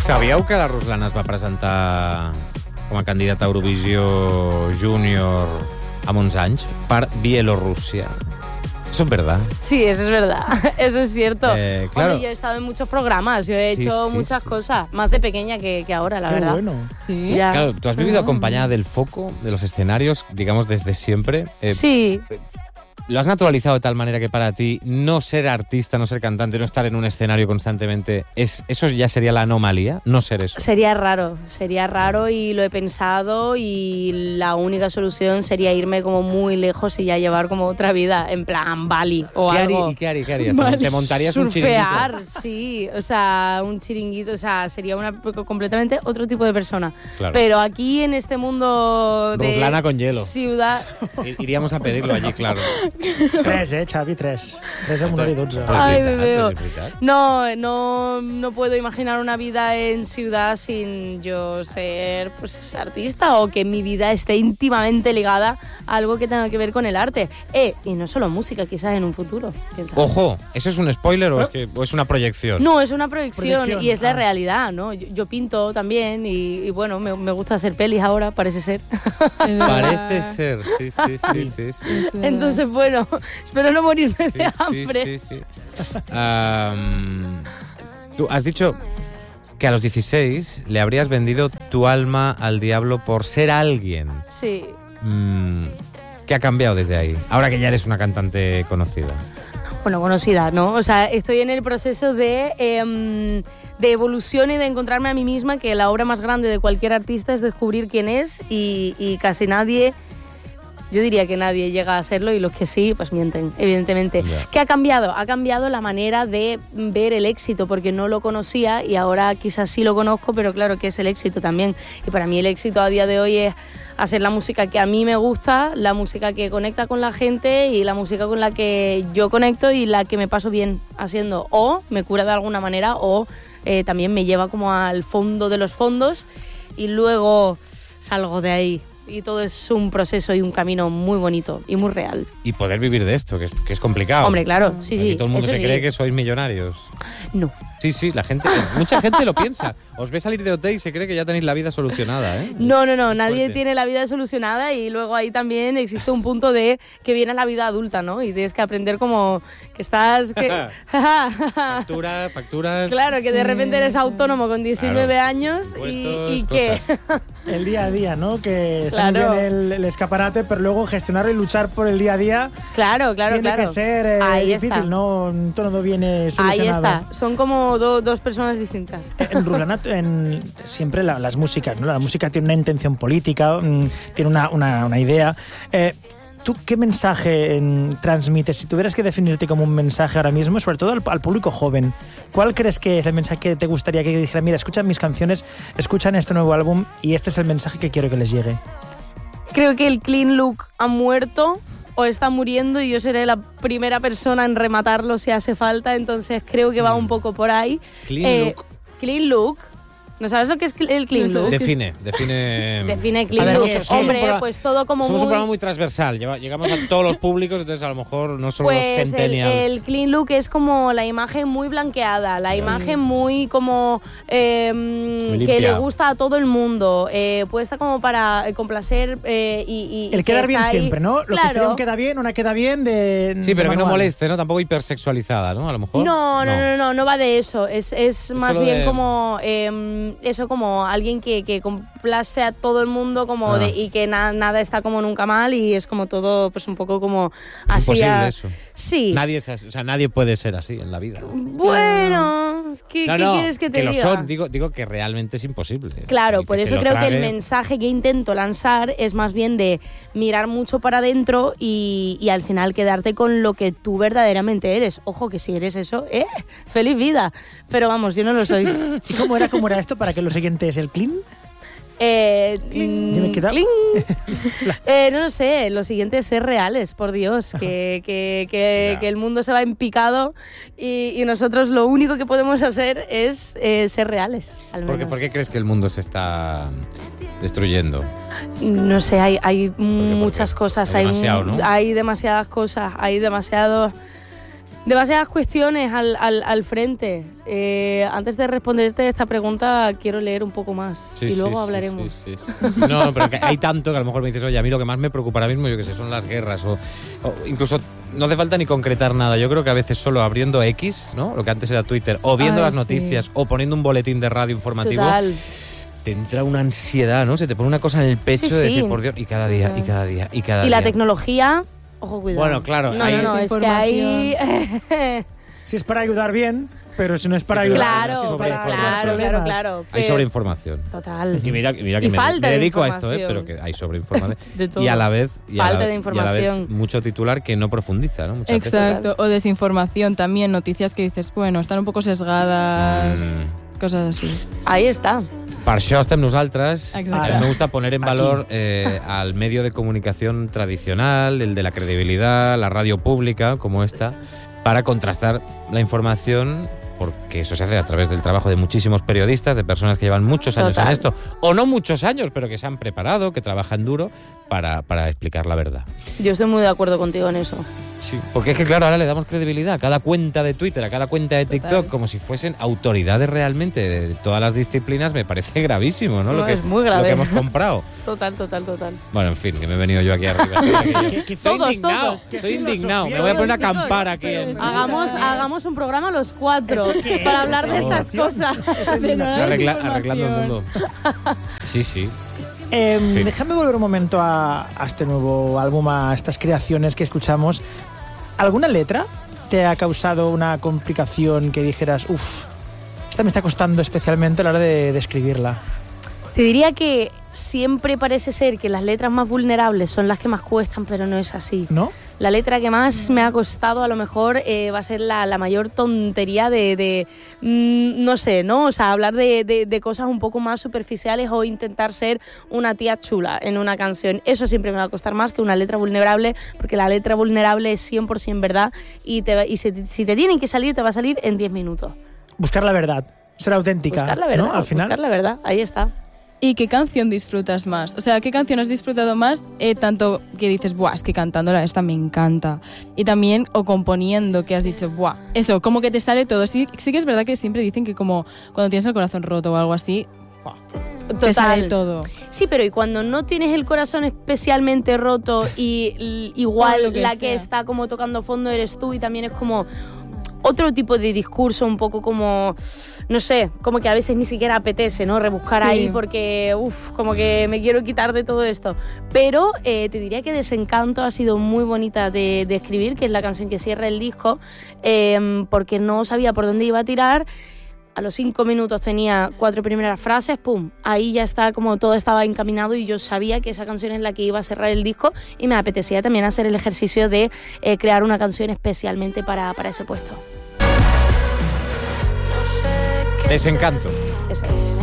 Sabíeu que la Ruslana es va presentar com a candidata a Eurovisió Júnior amb uns anys per Bielorússia? Eso es verdad. Sí, eso es verdad. Eso es cierto. Claro. Hombre, yo he estado en muchos programas, yo he hecho muchas cosas, más de pequeña que ahora, la verdad. Qué bueno. Sí. Ya. Claro, tú has vivido acompañada del foco, de los escenarios, digamos, desde siempre. Sí. ¿Lo has naturalizado de tal manera que para ti no ser artista, no ser cantante, no estar en un escenario constantemente, eso ya sería la anomalía? No ser eso. Sería raro y lo he pensado y la única solución sería irme como muy lejos y ya llevar como otra vida, en plan Bali o algo. ¿Qué harías? Bali. ¿Te montarías Surfear, un chiringuito? Sí, o sea, un chiringuito, o sea, sería completamente otro tipo de persona. Claro. Pero aquí en este mundo de Ruslana con hielo. Ciudad... Iríamos a pedirlo allí, claro. 3, Xavi, 3. 3 amb horari 12. Ay, veritat, me veo. és veritat. No puedo imaginar una vida en ciudad sin yo ser pues artista o que mi vida esté íntimamente ligada a algo que tenga que ver con el arte. Y no solo música, quizás en un futuro. ¿Quién sabe? Ojo, ¿eso es un spoiler o es una proyección? No, es una proyección y es la ah. realidad, ¿no? Yo pinto también y bueno, me gusta hacer pelis ahora, parece ser. Parece ser, sí. Entonces, bueno, espero no morirme de hambre. Sí. Tú has dicho que a los 16 le habrías vendido tu alma al diablo por ser alguien. Sí. ¿Qué ha cambiado desde ahí? Ahora que ya eres una cantante conocida. Bueno, conocida, ¿no? O sea, estoy en el proceso de evolución y de encontrarme a mí misma, que la obra más grande de cualquier artista es descubrir quién es y casi nadie... Yo diría que nadie llega a serlo y los que sí, pues mienten, evidentemente. Yeah. ¿Qué ha cambiado? Ha cambiado la manera de ver el éxito, porque no lo conocía y ahora quizás sí lo conozco, pero claro que es el éxito también. Y para mí el éxito a día de hoy es hacer la música que a mí me gusta, la música que conecta con la gente y la música con la que yo conecto y la que me paso bien haciendo. O me cura de alguna manera o también me lleva como al fondo de los fondos y luego salgo de ahí. Y todo es un proceso y un camino muy bonito y muy real. Y poder vivir de esto, que es complicado. Hombre, claro, sí. Aquí todo el mundo eso se sí. cree que sois millonarios. No. Sí, mucha gente lo piensa. Os ve salir de OT y se cree que ya tenéis la vida solucionada, ¿eh? No, Es nadie fuerte. tiene la vida solucionada y luego ahí también existe un punto de que viene la vida adulta, ¿no? Y tienes que aprender como que estás... Facturas... Claro, que de repente eres autónomo con 19 Claro. años Impuestos, y que... El día a día, ¿no? Que está Claro. muy bien el escaparate, pero luego gestionarlo y luchar por el día a día Claro. tiene que ser Ahí difícil, está. ¿no? Todo viene solucionado. Ahí está. Son como dos personas distintas. En Ruslana, siempre las músicas, ¿no? La música tiene una intención política, tiene una idea. ¿Tú qué mensaje transmites? Si tuvieras que definirte como un mensaje ahora mismo, sobre todo al público joven, ¿cuál crees que es el mensaje que te gustaría que dijera, mira, escuchan mis canciones, escuchan este nuevo álbum y este es el mensaje que quiero que les llegue? Creo que el clean look ha muerto o está muriendo y yo seré la primera persona en rematarlo si hace falta, entonces creo que va un poco por ahí. Clean look. Clean look. ¿No sabes lo que es el clean look? Define Clean A ver, look. ¿qué es? Hombre, pues todo como somos un muy... programa muy transversal. Llegamos a todos los públicos, entonces a lo mejor no solo los Pues centennials. el clean look es como la imagen muy blanqueada, la imagen muy como que limpia. le gusta a todo el mundo, puesta como para complacer y El quedar que bien está ahí. siempre, ¿no? Lo Claro. que sería un queda bien, una queda bien de... Sí, pero que no manual. moleste, ¿no? Tampoco hipersexualizada, ¿no? A lo mejor. No va de eso. Es más solo bien de- como eso, como alguien que complace a todo el mundo como y que nada está como nunca mal y es como todo pues un poco como Es así. imposible eso. Sí. Nadie es así, o sea, nadie puede ser así en la vida. Bueno, ¿qué quieres que te lo diga? son, digo que realmente es imposible. Claro, El por se eso lo creo que el trague- mensaje que intento lanzar es más bien de mirar mucho para adentro y al final quedarte con lo que tú verdaderamente eres. Ojo, que si eres eso, ¡feliz vida! Pero vamos, yo no lo soy. ¿Y cómo era esto para que lo siguiente es el clean? ¿Ya me he quedado? No lo sé, lo siguiente es ser reales, por Dios, que el mundo se va en picado y nosotros lo único que podemos hacer es ser reales, al menos. ¿Por qué crees que el mundo se está destruyendo? No sé, hay muchas cosas, Hay demasiado, ¿no? hay demasiadas cosas, hay demasiados... Demasiadas cuestiones al frente. Antes de responderte esta pregunta, quiero leer un poco más y luego hablaremos. Sí. No, pero que hay tanto que a lo mejor me dices, oye, a mí lo que más me preocupa ahora mismo, yo que sé, son las guerras o incluso no hace falta ni concretar nada. Yo creo que a veces solo abriendo X, ¿no? Lo que antes era Twitter, o viendo las noticias o poniendo un boletín de radio informativo. Total. Te entra una ansiedad, ¿no? Se te pone una cosa en el pecho de decir, por Dios, y cada día. Y la tecnología, ojo, cuidado. Bueno, claro. No, es que ahí... Si es para ayudar bien, pero si no es para ayudar... Claro. Hay sobreinformación. Total. Y mira que me dedico a esto, pero que hay sobreinformación. De todo. Y a la vez... Falta de información. Y a la vez mucho titular que no profundiza, ¿no? Muchas Exacto. O desinformación también, noticias que dices, bueno, están un poco sesgadas, cosas así. Ahí está. Per això estem nosaltres. A Exacte. mí me gusta poner en valor al medio de comunicación tradicional, el de la credibilidad, la radio pública como esta, para contrastar la información, porque eso se hace a través del trabajo de muchísimos periodistas, de personas que llevan muchos años en esto, o no muchos años, pero que se han preparado, que trabajan duro para explicar la verdad. Yo estoy muy de acuerdo contigo en eso. Sí, porque es que claro, ahora le damos credibilidad a cada cuenta de Twitter, a cada cuenta de TikTok, como si fuesen autoridades realmente de todas las disciplinas. Me parece gravísimo, ¿no? Es muy grave. Lo que hemos comprado. Total. Bueno, en fin, que me he venido yo aquí arriba. Todos. Estoy indignado. Me voy a poner a acampar aquí. Hagamos un programa los 4 para hablar de estas cosas. Arreglando el mundo. Sí. Déjame volver un momento a este nuevo álbum, a estas creaciones que escuchamos. ¿Alguna letra te ha causado una complicación que dijeras, esta me está costando especialmente a la hora de escribirla? Te diría que siempre parece ser que las letras más vulnerables son las que más cuestan, pero no es así. ¿No? La letra que más me ha costado a lo mejor va a ser la mayor tontería no sé, ¿no? O sea, hablar de cosas un poco más superficiales o intentar ser una tía chula en una canción. Eso siempre me va a costar más que una letra vulnerable, porque la letra vulnerable es 100% verdad y si te tienen que salir, te va a salir en 10 minutos. Buscar la verdad, ser auténtica. Buscar la verdad, ¿no? Al final. buscar la verdad, ahí está. ¿Y qué canción disfrutas más? O sea, ¿qué canción has disfrutado más? Tanto que dices, buah, es que cantándola esta me encanta. Y también, o componiendo, que has dicho, buah, eso, como que te sale todo. Sí que es verdad que siempre dicen que como cuando tienes el corazón roto o algo así, buah, te sale todo. Sí, pero y cuando no tienes el corazón especialmente roto y igual la que está como tocando fondo eres tú y también es como otro tipo de discurso, un poco como, no sé, como que a veces ni siquiera apetece, ¿no? Rebuscar ahí porque, como que me quiero quitar de todo esto. Pero te diría que Desencanto ha sido muy bonita de escribir, que es la canción que cierra el disco, porque no sabía por dónde iba a tirar. A los 5 minutos tenía 4 primeras frases, ¡pum! Ahí ya está, como todo estaba encaminado y yo sabía que esa canción es la que iba a cerrar el disco y me apetecía también hacer el ejercicio de crear una canción especialmente para ese puesto. Desencanto. Esa es.